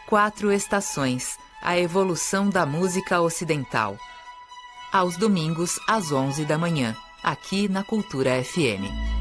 Quatro Estações, a evolução da música ocidental. Aos domingos, às 11 da manhã, aqui na Cultura FM.